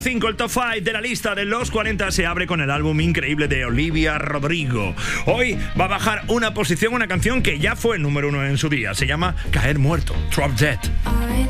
5, el top 5 de la lista de los 40 se abre con el álbum increíble de Olivia Rodrigo. Hoy va a bajar una posición una canción que ya fue número 1 en su día. Se llama Caer Muerto, Drop Dead. I